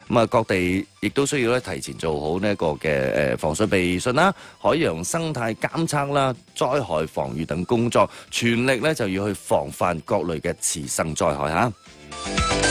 咁啊，各地亦都需要咧提前做好呢一個嘅防水備訊啦、海洋生態監測啦、災害防禦等工作，全力咧就要去防範各類嘅次生災害嚇。